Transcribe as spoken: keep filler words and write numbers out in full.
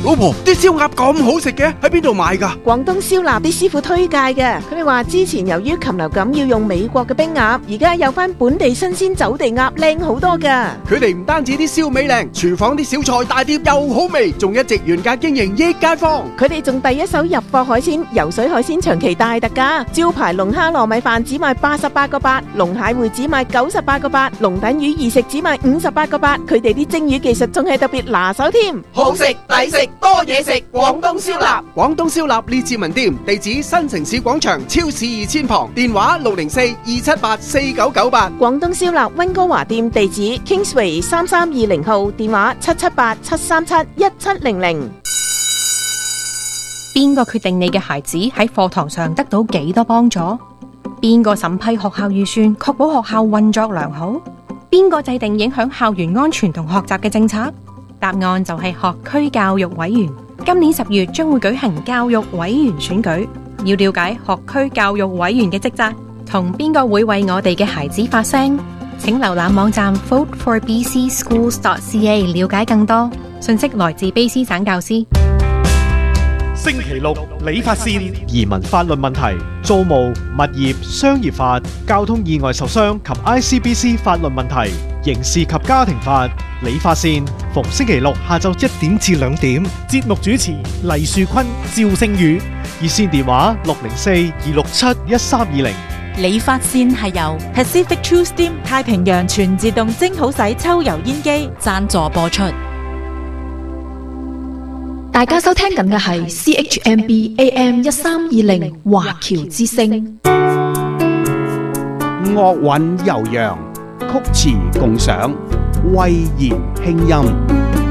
老婆，啲燒鴨咁好食嘅，喺邊度買㗎？ 廣東燒臘啲師傅推介嘅，佢哋話之前由於禽流感要用美國嘅冰鴨，而家有翻本地新鮮走地鴨，靚好多㗎。 佢哋唔單止啲燒味靚，廚房啲小菜大碟又好味，仲一直原價經營益街坊。 佢哋仲第一手入貨海鮮，游水海鮮長期大特價，招牌龍蝦糯米飯只賣八十八個八，龍蟹會只賣九十八個八，龍躉魚二食只賣五十八個八。佢哋啲蒸魚技術仲係特別拿手添， 好食抵食多嘢食，廣東燒臘。 廣東燒臘列治文店，地址新城市廣場超市二千旁，電話六零四二七八四九九八。 廣東燒臘溫哥華店地址 Kingsway 三三二零號，電話七七八七三七一七零零。 邊個決定你嘅孩子喺課堂上得到幾多幫助？邊個審批學校預算，確保學校運作良好？邊個制定影響校園安全同學習嘅政策？答案就係學區教育委員。今年十月將會舉行教育委員選舉，要了解學區教育委員嘅職責，同邊個會為我哋嘅孩子發聲？請瀏覽網站 vote for b c schools dot c a 了解更多。信息來自卑詩省教師。 星期六理髮線，移民法律問題、租務、物業、商業法、交通意外受傷及 I C B C 法律問題、刑事及家庭法。理髮線逢星期六下晝一點至兩點。節目主持黎樹坤、趙星宇。熱線電話六零四二六七一三二零。 理髮線係由 Pacific True Steam 太平洋全自動蒸好洗抽油煙機贊助播出。 大家收聽緊嘅係 C H M B A M 一三二零華僑之聲。 樂韻悠揚，曲詞共賞，慧言輕音。